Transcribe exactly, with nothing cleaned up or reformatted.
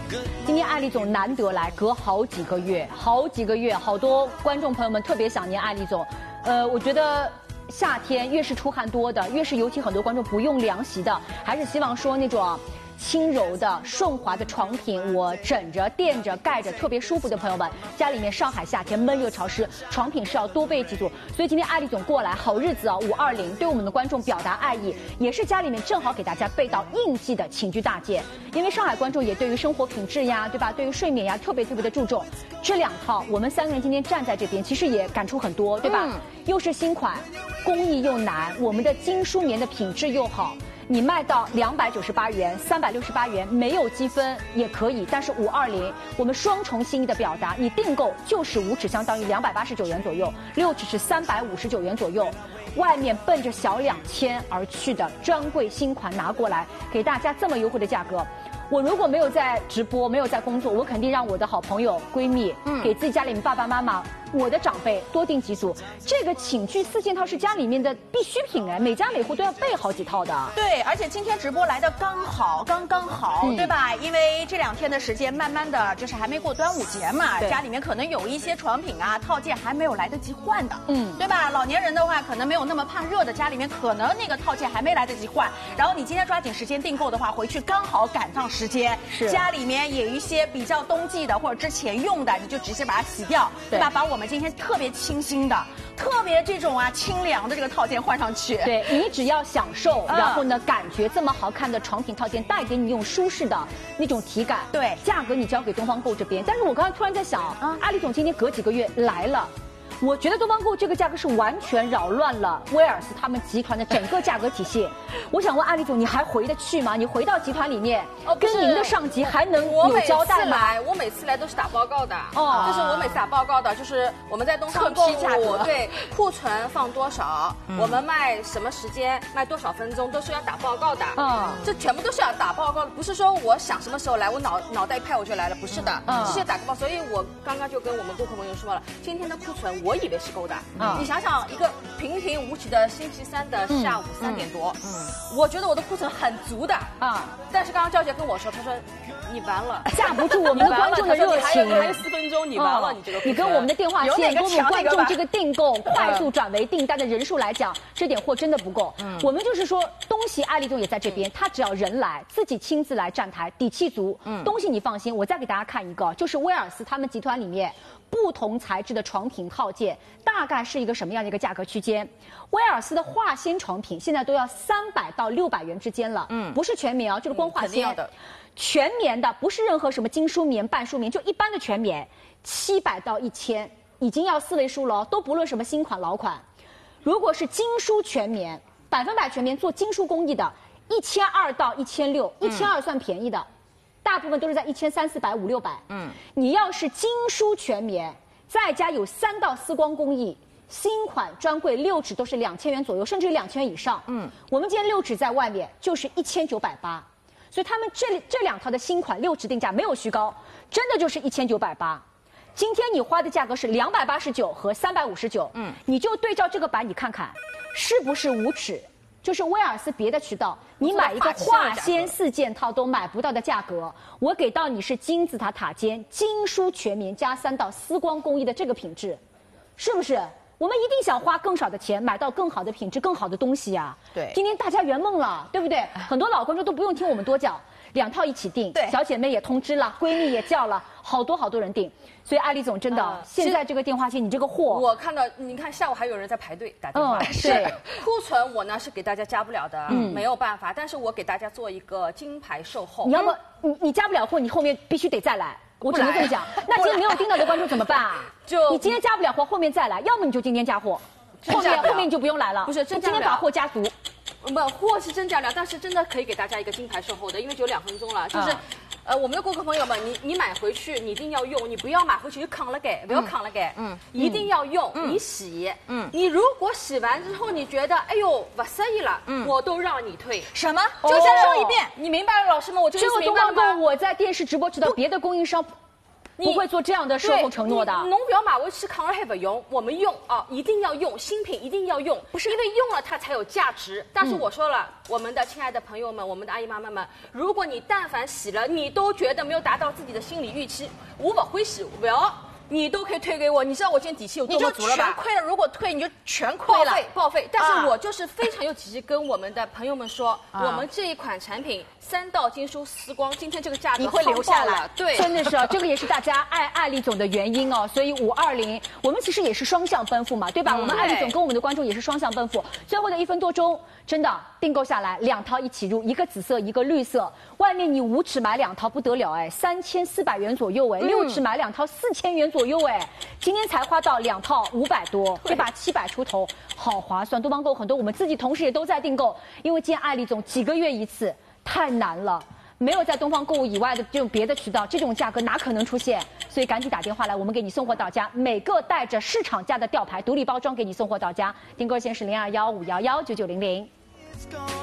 今天艾丽总难得来，隔好几个月，好几个月，好多观众朋友们特别想念艾丽总。呃，我觉得夏天越是出汗多的，越是尤其很多观众不用凉席的，还是希望说那种轻柔的、顺滑的床品，我枕着、垫着、盖着特别舒服的朋友们，家里面上海夏天闷热潮湿，床品是要多备几组。所以今天艾丽总过来，好日子啊，五二零，对我们的观众表达爱意，也是家里面正好给大家备到应季的寝具大件。因为上海观众也对于生活品质呀，对吧？对于睡眠呀，特别特别的注重。这两套我们三个人今天站在这边，其实也感触很多，对吧？嗯、又是新款，工艺又难，我们的精梳棉的品质又好。你卖到两百九十八元、三百六十八元，没有积分也可以，但是五二零我们双重心意的表达，你订购就是五尺相当于两百八十九元左右，六尺是三百五十九元左右，外面奔着小两千而去的专柜新款拿过来，给大家这么优惠的价格。我如果没有在直播，没有在工作，我肯定让我的好朋友、闺蜜，嗯，给自己家里面爸爸妈妈、我的长辈多订几组。这个寝具四件套是家里面的必需品哎，每家每户都要备好几套的。 对，而且今天直播来的刚好，刚刚好，嗯、对吧？因为这两天的时间，慢慢的就是还没过端午节嘛，家里面可能有一些床品啊、套件还没有来得及换的，嗯，对吧？老年人的话，可能没有那么怕热的，家里面可能那个套件还没来得及换，然后你今天抓紧时间订购的话，回去刚好赶上时间，是家里面有一些比较冬季的或者之前用的，你就直接把它洗掉，对吧？把我们今天特别清新的、特别这种啊清凉的这个套件换上去。 对，你只要享受，嗯、然后呢，感觉这么好看的床品套件带给你用舒适的那种体感。对，价格你交给东方购这边。但是我刚才突然在想，嗯、阿里总今天隔几个月来了。我觉得东方购这个价格是完全扰乱了威尔斯他们集团的整个价格体系。我想问阿里总，你还回得去吗？你回到集团里面，哦、跟您的上级还能有交代吗？ 我每次来都是打报告的，哦，就是我每次打报告的，就是我们在东方购物，对库存放多少，嗯、我们卖什么时间，卖多少分钟，都是要打报告的。嗯，这全部都是要打报告的，不是说我想什么时候来，我脑脑袋一拍我就来了，不是的，嗯，是要打个报。所以我刚刚就跟我们顾客朋友说了，今天的库存我以为是够的，嗯，你想想一个平平无奇的星期三的下午三点多，嗯，嗯我觉得我的库存很足的啊，但是刚刚赵姐跟我说，她说你完了， 架不住我们的观众的热情， 还有四分钟，你完了，你这个你跟我们的电话线，跟我们观众这个订购快速转为订单的人数来讲，这点货真的不够。嗯，我们就是说东西艾丽总也在这边，他只要人来，自己亲自来站台，底气足，嗯，东西你放心。我再给大家看一个，就是威尔斯他们集团里面不同材质的床品套件，大概是一个什么样的一个价格区间？威尔斯的化纤床品现在都要三百到六百元之间了，嗯，不是全棉啊，就是光化纤。嗯、全棉的不是任何什么精梳棉、半梳棉，就一般的全棉，七百到一千，已经要四位数了，都不论什么新款老款。如果是精梳全棉，百分百全棉做精梳工艺的，一千二到一千六，一千二算便宜的。大部分都是在一千三四百五六百，嗯，你要是精梳全棉，再加有三道丝光工艺，新款专柜六指都是两千元左右，甚至于两千元以上，嗯，我们今天六指在外面就是一千九百八，所以他们这这两套的新款六指定价没有虚高，真的就是一千九百八。今天你花的价格是两百八十九和三百五十九，嗯，你就对照这个版，你看看是不是五指？就是威尔斯别的渠道，你买一个化纤四件套都买不到的价格，我给到你是金字塔塔尖精梳全棉加三道丝光工艺的这个品质，是不是？我们一定想花更少的钱买到更好的品质、更好的东西呀、啊。对，今天大家圆梦了，对不对？很多老观众都不用听我们多讲，两套一起订，对，小姐妹也通知了，闺蜜也叫了，好多好多人订。所以艾丽总真的，呃、现在这个电话线，你这个货， 我看到，你看下午还有人在排队打电话。嗯、是库存我呢是给大家加不了的，嗯，没有办法，但是我给大家做一个金牌售后。 你要么你你加不了货，你后面必须得再来。我只能这么讲。那今天没有订到的观众怎么办啊？就你今天加不了货，后面再来，要么你就今天加货，后面后面你就不用来了。 不是，真今天把货加足。 不，货是真加了，但是真的可以给大家一个金牌售后的，因为只有两分钟了，就是。嗯呃，我们的顾客朋友们，你你买回去你一定要用，你不要买回去就扛了给，不要扛了给，嗯，一定要用，嗯、你洗，嗯，你如果洗完之后你觉得，哎呦不适意了，嗯，我都让你退。 什么？就再说一遍， 你明白了，老师们，我就这个明白了吗？ 我在电视直播知道，别的供应商不会做这样的售后承诺的。 侬不要买回去抗日还不用，我们用啊，一定要用新品，一定要用，不是因为用了它才有价值。但是我说了，嗯、我们的亲爱的朋友们，我们的阿姨妈妈们，如果你但凡洗了，你都觉得没有达到自己的心理预期，我不会洗，不要。你都可以退给我，你知道我今天底气有多么足了吧？ 你就全亏了，如果退你就全亏了， 报废报废。但是我就是非常有底气跟我们的朋友们说，啊、我们这一款产品三道金属丝光，今天这个价格你会留下来， 对， 真的是啊，这个也是大家爱爱丽总的原因哦。所以五二零，我们其实也是双向奔赴嘛，对吧？嗯、我们爱丽总跟我们的观众也是双向奔赴。最后的一分多钟，真的订购下来两套一起入，一个紫色，一个绿色。外面你五尺买两套不得了哎，三千四百元左右哎，嗯、六尺买两套四千元左右哎。今天才花到两套五百多，对吧？七百出头，好划算。东方购很多，我们自己同事也都在订购，因为见爱丽总几个月一次，太难了，没有在东方购物以外的这种别的渠道，这种价格哪可能出现？所以赶紧打电话来，我们给你送货到家，每个带着市场价的吊牌独立包装给你送货到家。订购热线是零二幺五幺幺九九零零。